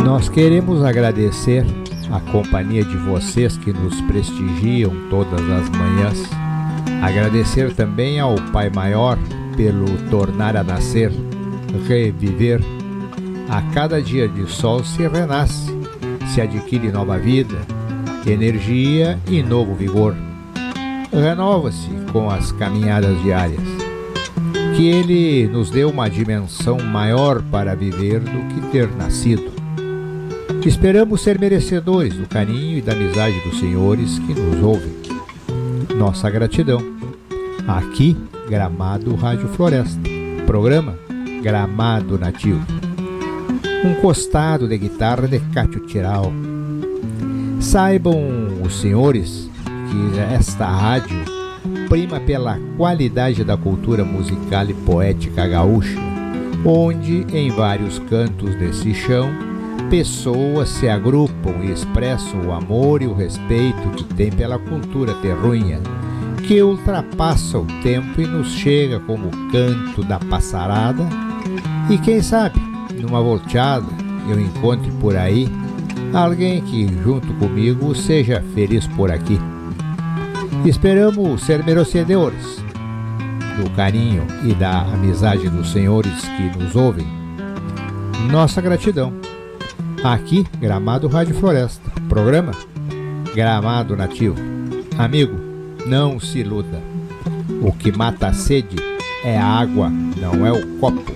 Nós queremos agradecer a companhia de vocês que nos prestigiam todas as manhãs. Agradecer também ao Pai Maior pelo tornar a nascer, reviver. A cada dia de sol se renasce, se adquire nova vida, energia e novo vigor. Renova-se com as caminhadas diárias. Que Ele nos dê uma dimensão maior para viver do que ter nascido. Esperamos ser merecedores do carinho e da amizade dos senhores que nos ouvem. Nossa gratidão. Aqui, Gramado Rádio Floresta. Programa Gramado Nativo. Um costado de guitarra de Cátio Tiral. Saibam os senhores que esta rádio prima pela qualidade da cultura musical e poética gaúcha, onde, em vários cantos desse chão, pessoas se agrupam e expressam o amor e o respeito que têm pela cultura terrunha, que ultrapassa o tempo e nos chega como o canto da passarada. E quem sabe, numa volteada, eu encontre por aí alguém que, junto comigo, seja feliz por aqui. Esperamos ser merecedores do carinho e da amizade dos senhores que nos ouvem. Nossa gratidão. Aqui, Gramado Rádio Floresta. Programa Gramado Nativo. Amigo, não se iluda. O que mata a sede é a água, não é o copo.